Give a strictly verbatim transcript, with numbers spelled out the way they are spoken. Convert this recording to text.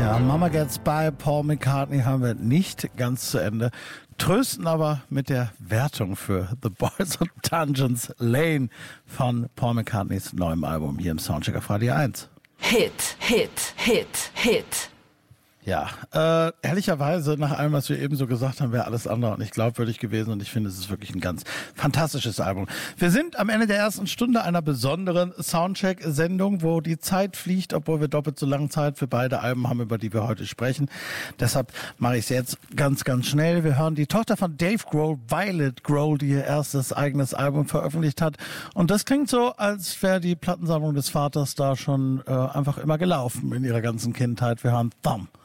Ja, Mama Gets By, Paul McCartney haben wir nicht ganz zu Ende. Trösten aber mit der Wertung für The Boys of Dungeons Lane von Paul McCartneys neuem Album hier im Soundcheck auf Radio eins. Hit, Hit, Hit, Hit. Ja, äh, ehrlicherweise, nach allem, was wir eben so gesagt haben, wäre alles andere und nicht glaubwürdig gewesen und ich finde, es ist wirklich ein ganz fantastisches Album. Wir sind am Ende der ersten Stunde einer besonderen Soundcheck-Sendung, wo die Zeit fliegt, obwohl wir doppelt so lange Zeit für beide Alben haben, über die wir heute sprechen. Deshalb mache ich es jetzt ganz, ganz schnell. Wir hören die Tochter von Dave Grohl, Violet Grohl, die ihr erstes eigenes Album veröffentlicht hat. Und das klingt so, als wäre die Plattensammlung des Vaters da schon äh, einfach immer gelaufen in ihrer ganzen Kindheit. Wir hören Thumb.